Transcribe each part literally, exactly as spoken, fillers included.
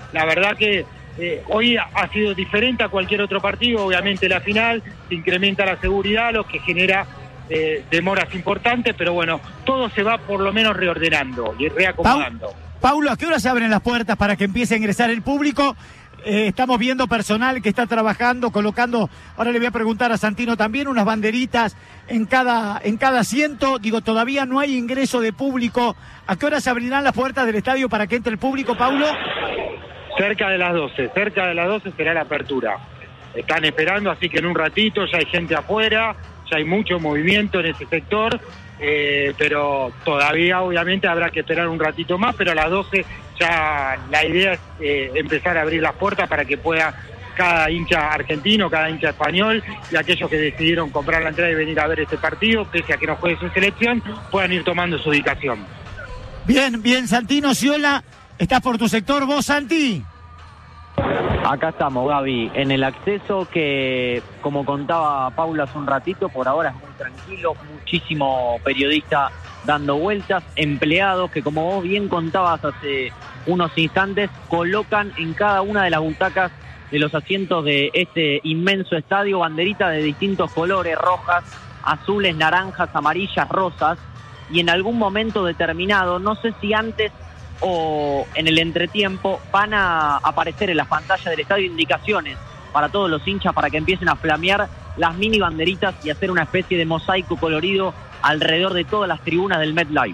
la verdad que eh, hoy ha sido diferente a cualquier otro partido. Obviamente la final se incrementa la seguridad, lo que genera eh, demoras importantes, pero bueno, todo se va por lo menos reordenando y reacomodando. Paulo, ¿a qué hora se abren las puertas para que empiece a ingresar el público? Eh, estamos viendo personal que está trabajando, colocando, ahora le voy a preguntar a Santino también, unas banderitas en cada, en cada asiento. Digo, todavía no hay ingreso de público. ¿A qué hora se abrirán las puertas del estadio para que entre el público, Paulo? Cerca de las doce, cerca de las doce será la apertura. Están esperando, así que en un ratito ya hay gente afuera, ya hay mucho movimiento en ese sector, eh, pero todavía obviamente habrá que esperar un ratito más, pero a las doce ya la idea es eh, empezar a abrir las puertas para que pueda cada hincha argentino, cada hincha español y aquellos que decidieron comprar la entrada y venir a ver este partido, pese a que no juegue su selección, puedan ir tomando su ubicación. Bien, bien, Santino, Sciolà, ¿estás por tu sector vos, Santi? Acá estamos, Gaby, en el acceso que, como contaba Paula hace un ratito, por ahora es muy tranquilo, muchísimo periodista dando vueltas, empleados que, como vos bien contabas hace unos instantes, colocan en cada una de las butacas de los asientos de este inmenso estadio banderitas de distintos colores, rojas, azules, naranjas, amarillas, rosas, y en algún momento determinado, no sé si antes o en el entretiempo, van a aparecer en las pantallas del estadio indicaciones para todos los hinchas para que empiecen a flamear las mini banderitas y hacer una especie de mosaico colorido alrededor de todas las tribunas del MetLife.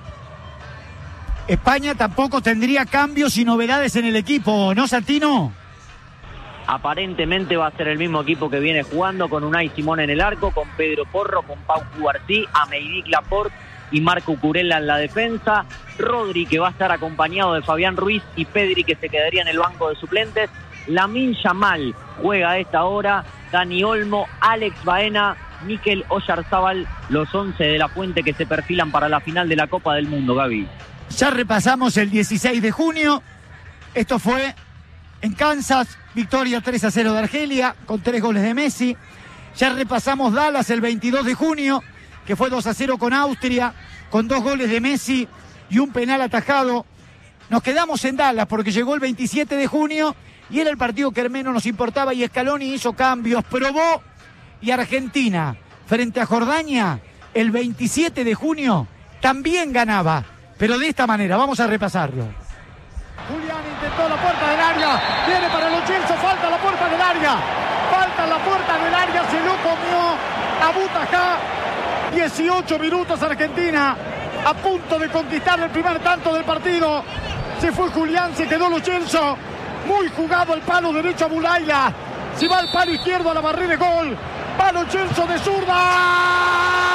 España tampoco tendría cambios y novedades en el equipo, ¿no, Santino? Aparentemente va a ser el mismo equipo que viene jugando, con Unai Simón en el arco, con Pedro Porro, con Pau Cubarsí, Amédic Laporte y Marco Curella en la defensa, Rodri, que va a estar acompañado de Fabián Ruiz, y Pedri, que se quedaría en el banco de suplentes. Lamine Yamal juega a esta hora, Dani Olmo, Alex Baena, Mikel Oyarzábal, los once de la Fuente que se perfilan para la final de la Copa del Mundo, Gaby. Ya repasamos el dieciséis de junio, esto fue en Kansas, victoria tres a cero de Argelia, con tres goles de Messi. Ya repasamos Dallas el veintidós de junio, que fue dos a cero con Austria, con dos goles de Messi y un penal atajado. Nos quedamos en Dallas porque llegó el veintisiete de junio y era el partido que menos nos importaba, y Scaloni hizo cambios, probó, y Argentina frente a Jordania el veintisiete de junio también ganaba, pero de esta manera. Vamos a repasarlo. Julián intentó la puerta del área, viene para Lo Celso, falta la puerta del área, falta la puerta del área, se lo comió Abu Tajá. dieciocho minutos, Argentina a punto de conquistar el primer tanto del partido. Se fue Julián, se quedó Lo Celso, muy jugado el palo derecho a Boulaila, si va al palo izquierdo a la barrera de gol, va Lo Celso de zurda.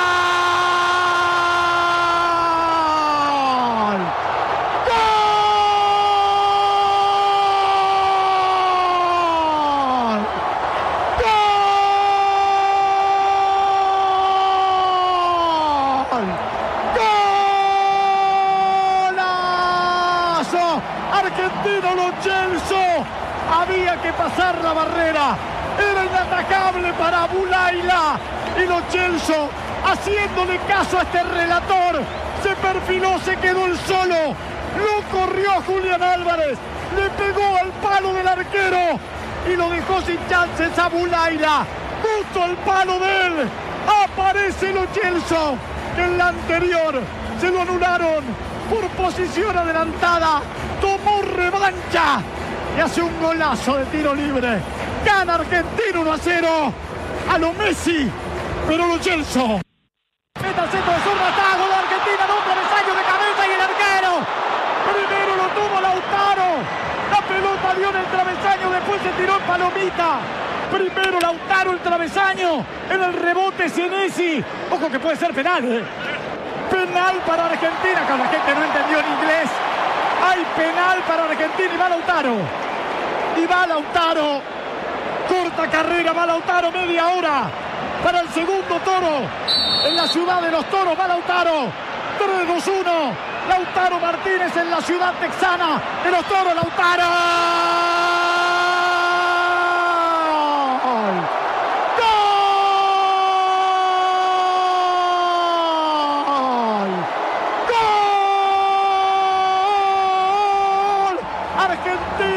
Argentino Lo Celso, había que pasar la barrera, era inatacable para Boulaila, y Lo Celso, haciéndole caso a este relator, se perfiló, se quedó el solo, lo corrió a Julián Álvarez, le pegó al palo del arquero y lo dejó sin chances a Boulaila, justo al palo de él. Aparece Lo Celso, que en la anterior se lo anularon por posición adelantada, tomó revancha y hace un golazo de tiro libre. Gana Argentina uno a cero a lo Messi, pero Lo Celso mete al centro de zurda, está gol de Argentina, de un travesaño de cabeza y el arquero primero lo tuvo Lautaro, la pelota dio en el travesaño, después se tiró en palomita. Primero Lautaro el travesaño, en el rebote Senesi, ojo que puede ser penal, ¿eh? Penal para Argentina, que la gente no entendió en inglés. Hay penal para Argentina y va Lautaro. Y va Lautaro. Corta carrera, va Lautaro, media hora para el segundo toro. En la ciudad de los toros va Lautaro. tres dos uno. Lautaro Martínez en la ciudad texana de los toros. Lautaro.